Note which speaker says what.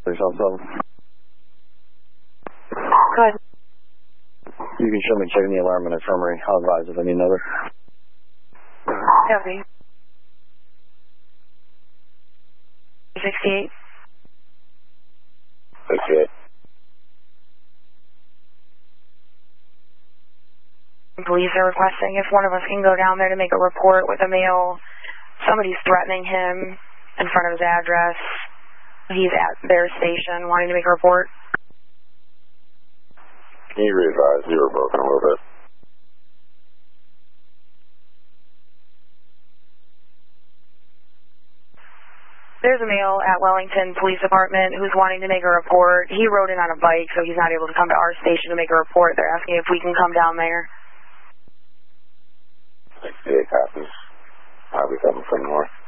Speaker 1: Also,
Speaker 2: Go ahead.
Speaker 1: you can show me checking the alarm in infirmary. I'll advise if I need another.
Speaker 2: Copy. 68.
Speaker 3: 68.
Speaker 2: Police are requesting if one of us can go down there to make a report with a male. Somebody's threatening him in front of his address. He's at their station wanting to make a report.
Speaker 3: Can you re-advise? You were broken a little bit.
Speaker 2: There's a male at Wellington Police Department who's wanting to make a report. He rode in on a bike, so he's not able to come to our station to make a report. They're asking if we can come down there.
Speaker 3: 68 copies. I'll be coming from north.